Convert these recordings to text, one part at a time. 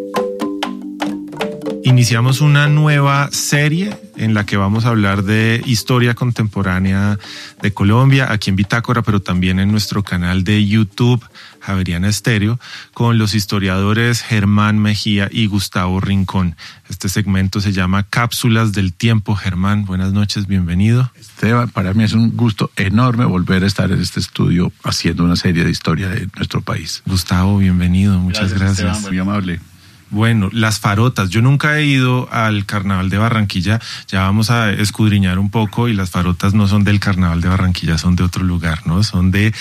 Iniciamos una nueva serie en la que vamos a hablar de historia contemporánea de Colombia, aquí en Bitácora, pero también en nuestro canal de YouTube, Javeriana Estéreo, con los historiadores Germán Mejía y Gustavo Rincón. Este segmento se llama Cápsulas del Tiempo. Germán, buenas noches, bienvenido. Esteban, para mí es un gusto enorme volver a estar en este estudio haciendo una serie de historia de nuestro país. Gustavo, bienvenido, muchas gracias. Esteban, muy amable. Bueno, las farotas. Yo nunca he ido al Carnaval de Barranquilla. Ya vamos a escudriñar un poco y las farotas no son del Carnaval de Barranquilla, son de otro lugar, ¿no? Son de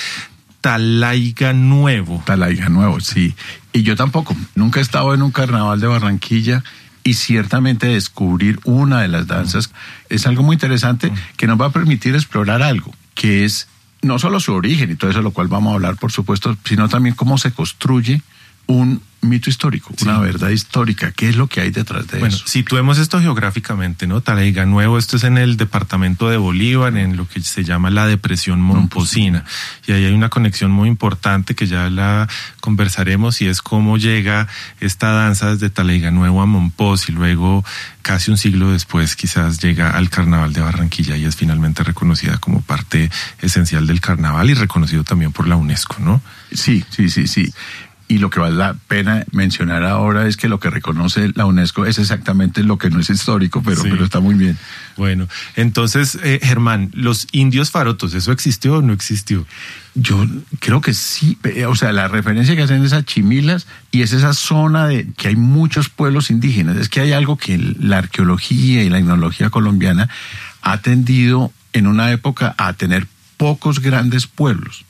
Talaiga Nuevo. Talaiga Nuevo, sí. Y yo tampoco. Nunca he estado en un Carnaval de Barranquilla y ciertamente descubrir una de las danzas es algo muy interesante que nos va a permitir explorar algo, que es no solo su origen y todo eso, lo cual vamos a hablar, por supuesto, sino también cómo se construye un mito histórico, una verdad histórica. ¿Qué es lo que hay detrás de eso? Bueno, situemos esto geográficamente, ¿no? Talaiga Nuevo, esto es en el departamento de Bolívar, en lo que se llama la depresión momposina. Y ahí hay una conexión muy importante que ya la conversaremos, y es cómo llega esta danza desde Talaiga Nuevo a Mompós y luego casi un siglo después quizás llega al Carnaval de Barranquilla y es finalmente reconocida como parte esencial del carnaval y reconocido también por la UNESCO, ¿no? Sí. Y lo que vale la pena mencionar ahora es que lo que reconoce la UNESCO es exactamente lo que no es histórico, pero está muy bien. Bueno, entonces, Germán, los indios farotos, ¿eso existió o no existió? Yo creo que sí. O sea, la referencia que hacen es a Chimilas y es esa zona de que hay muchos pueblos indígenas. Es que hay algo que la arqueología y la etnología colombiana ha tendido en una época a tener pocos grandes pueblos.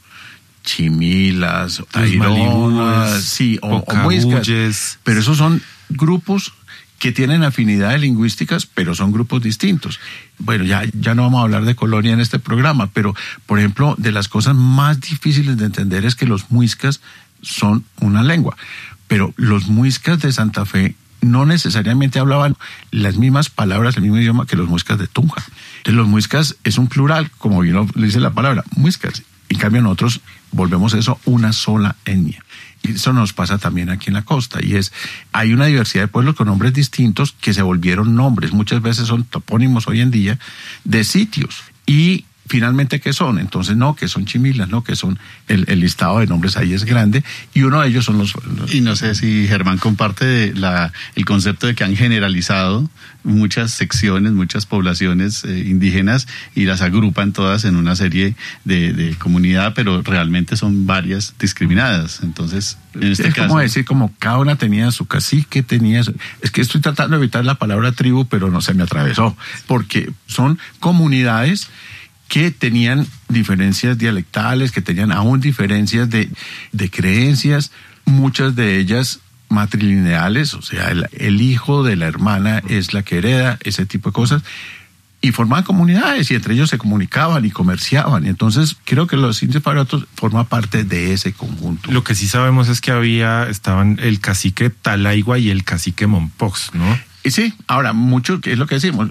Chimilas, taironas, sí, o muiscas, pero esos son grupos que tienen afinidades lingüísticas, pero son grupos distintos. Bueno, ya no vamos a hablar de colonia en este programa, pero, por ejemplo, de las cosas más difíciles de entender es que los muiscas son una lengua, pero los muiscas de Santa Fe no necesariamente hablaban las mismas palabras, el mismo idioma que los muiscas de Tunja. Entonces, los muiscas es un plural, como bien lo dice la palabra, muiscas. En cambio, nosotros volvemos eso una sola etnia. Y eso nos pasa también aquí en la costa. Y hay una diversidad de pueblos con nombres distintos que se volvieron nombres. Muchas veces son topónimos hoy en día de sitios. Y finalmente, ¿qué son? Entonces, no, que son Chimilas, no, que son el listado de nombres ahí es grande, y uno de ellos son los... Y no sé si Germán comparte el concepto de que han generalizado muchas secciones, muchas poblaciones indígenas y las agrupan todas en una serie de comunidad, pero realmente son varias discriminadas. Entonces, en este caso... Es como decir, como cada una tenía su cacique, Es que estoy tratando de evitar la palabra tribu, pero no se me atravesó, porque son comunidades que tenían diferencias dialectales, que tenían aún diferencias de creencias, muchas de ellas matrilineales, o sea, el hijo de la hermana es la que hereda, ese tipo de cosas, y formaban comunidades y entre ellos se comunicaban y comerciaban. Y entonces creo que los indios farotos forman parte de ese conjunto. Lo que sí sabemos es que estaban el cacique Talaigua y el cacique Mompox, ¿no? Y sí, ahora mucho, que es lo que decimos,